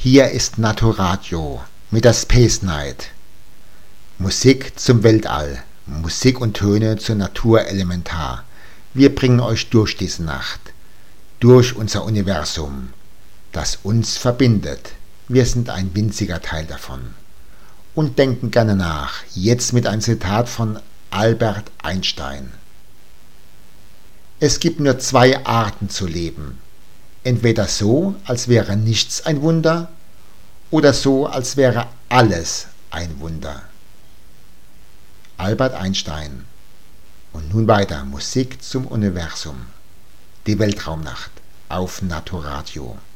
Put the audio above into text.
Hier ist Naturadio mit der Space Night. Musik zum Weltall, Musik und Töne zur Natur elementar. Wir bringen euch durch diese Nacht, durch unser Universum, das uns verbindet. Wir sind ein winziger Teil davon. Und denken gerne nach, jetzt mit einem Zitat von Albert Einstein. Es gibt nur zwei Arten zu leben. Entweder so, als wäre nichts ein Wunder, oder so, als wäre alles ein Wunder. Albert Einstein. Und nun weiter, Musik zum Universum. Die Weltraumnacht auf Naturadio.